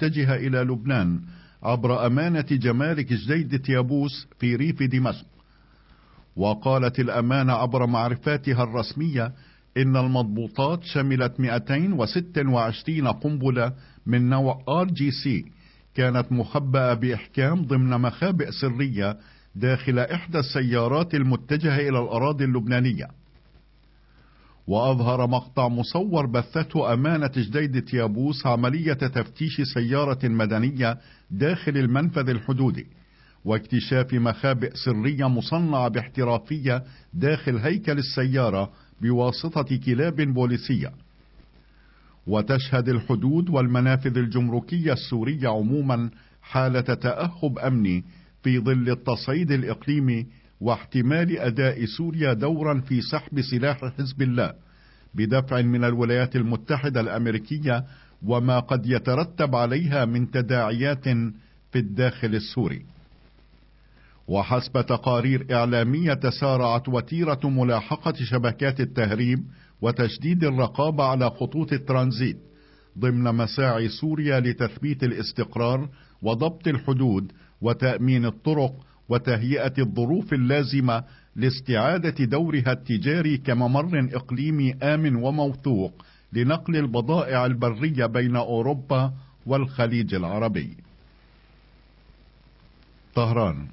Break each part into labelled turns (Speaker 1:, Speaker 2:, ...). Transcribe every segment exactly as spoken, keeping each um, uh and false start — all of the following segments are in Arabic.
Speaker 1: المتجهة إلى لبنان عبر أمانة جمارك جديد طيابوس في ريف دمشق. وقالت الأمانة عبر معرفاتها الرسمية إن المضبوطات شملت مئتين وستة وعشرين قنبلة من نوع آر جي سي كانت مخبأة بإحكام ضمن مخابئ سرية داخل إحدى السيارات المتجهة إلى الأراضي اللبنانية. وأظهر مقطع مصور بثته أمانة جديد طيابوس عملية تفتيش سيارة مدنية داخل المنفذ الحدودي واكتشاف مخابئ سرية مصنعة باحترافية داخل هيكل السيارة بواسطة كلاب بوليسية. وتشهد الحدود والمنافذ الجمركية السورية عموما حالة تأهب أمني في ظل التصعيد الإقليمي واحتمال أداء سوريا دورا في سحب سلاح حزب الله بدفع من الولايات المتحدة الأمريكية وما قد يترتب عليها من تداعيات في الداخل السوري. وحسب تقارير إعلامية تسارعت وتيرة ملاحقة شبكات التهريب وتشديد الرقابة على خطوط الترانزيت ضمن مساعي سوريا لتثبيت الاستقرار وضبط الحدود وتأمين الطرق وتهيئة الظروف اللازمة لاستعادة دورها التجاري كممر إقليمي آمن وموثوق لنقل البضائع البرية بين أوروبا والخليج العربي. طهران.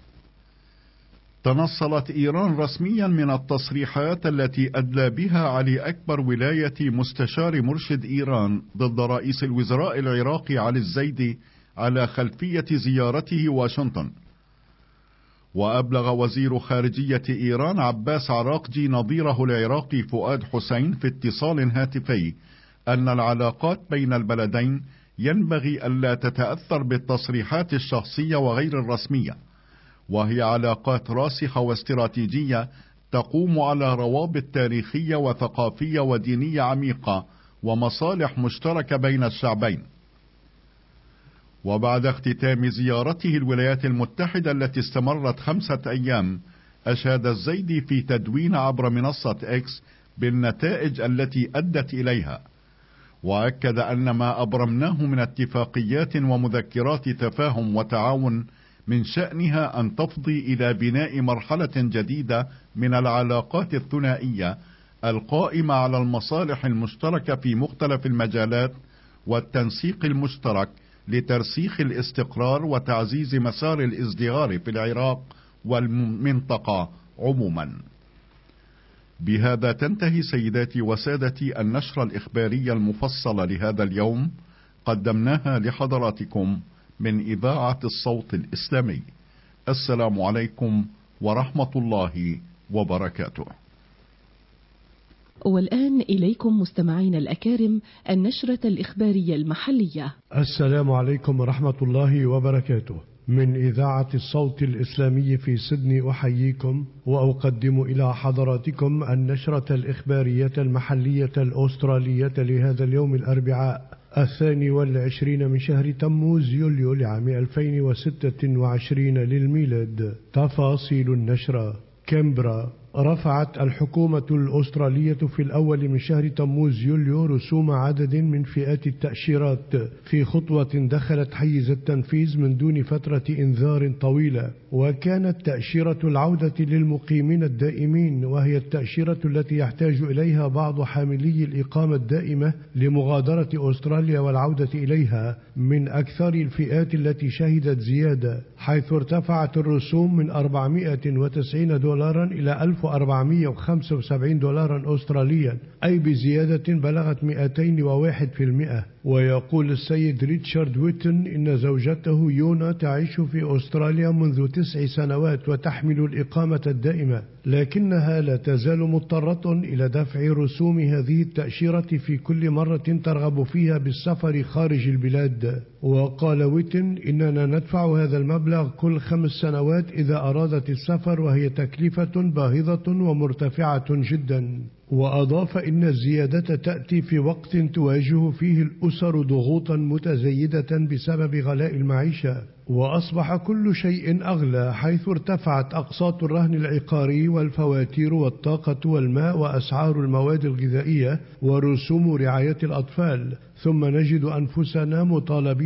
Speaker 1: تنصلت إيران رسميا من التصريحات التي أدلى بها علي أكبر ولاية مستشار مرشد إيران ضد رئيس الوزراء العراقي علي الزيدي على خلفية زيارته واشنطن. وأبلغ وزير خارجية إيران عباس عراقجي نظيره العراقي فؤاد حسين في اتصال هاتفي أن العلاقات بين البلدين ينبغي ألا تتأثر بالتصريحات الشخصية وغير الرسمية، وهي علاقات راسخة واستراتيجية تقوم على روابط تاريخية وثقافية ودينية عميقة ومصالح مشتركة بين الشعبين. وبعد اختتام زيارته الولايات المتحدة التي استمرت خمسة أيام، أشاد الزيدي في تدوين عبر منصة إكس بالنتائج التي أدت إليها، وأكد أن ما أبرمناه من اتفاقيات ومذكرات تفاهم وتعاون من شأنها أن تفضي إلى بناء مرحلة جديدة من العلاقات الثنائية القائمة على المصالح المشتركة في مختلف المجالات والتنسيق المشترك لترسيخ الاستقرار وتعزيز مسار الازدهار في العراق والمنطقة عموما. بهذا تنتهي سيداتي وسادتي النشرة الإخبارية المفصلة لهذا اليوم، قدمناها لحضراتكم من إذاعة الصوت الإسلامي. السلام عليكم ورحمة الله وبركاته.
Speaker 2: والآن إليكم مستمعين الأكارم النشرة الإخبارية المحلية.
Speaker 3: السلام عليكم ورحمة الله وبركاته. من إذاعة الصوت الإسلامي في سيدني أحييكم وأقدم إلى حضراتكم النشرة الإخبارية المحلية الأسترالية لهذا اليوم الأربعاء الثاني والعشرين من شهر تموز يوليو لعام ألفين وستة وعشرين للميلاد. تفاصيل النشرة. كامبرا. رفعت الحكومة الأسترالية في الأول من شهر تموز يوليو رسوم عدد من فئات التأشيرات في خطوة دخلت حيز التنفيذ من دون فترة إنذار طويلة، وكانت تأشيرة العودة للمقيمين الدائمين، وهي التأشيرة التي يحتاج إليها بعض حاملي الإقامة الدائمة لمغادرة أستراليا والعودة إليها، من أكثر الفئات التي شهدت زيادة، حيث ارتفعت الرسوم من أربعمائة وتسعين دولارا إلى ألف وأربعمائة وخمسة وسبعين دولارا أستراليا، أي بزيادة بلغت مئتين وواحد بالمئة. ويقول السيد ريتشارد ويتن إن زوجته يونا تعيش في أستراليا منذ تسع سنوات وتحمل الإقامة الدائمة، لكنها لا تزال مضطرة إلى دفع رسوم هذه التأشيرة في كل مرة ترغب فيها بالسفر خارج البلاد. وقال ويتن إننا ندفع هذا المبلغ كل خمس سنوات إذا أرادت السفر، وهي تكلفة باهظة ومرتفعة جدا. وأضاف إن الزيادة تأتي في وقت تواجه فيه الأسر ضغوطا متزايدة بسبب غلاء المعيشة، وأصبح كل شيء أغلى، حيث ارتفعت أقساط الرهن العقاري والفواتير والطاقة والماء وأسعار المواد الغذائية ورسوم رعاية الأطفال. ثم نجد أنفسنا مطالبين